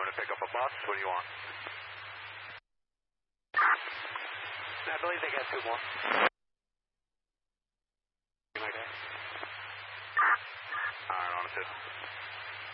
want to pick up a bus? What do you want? I believe they got 2 more. Like that? Alright, on to 2.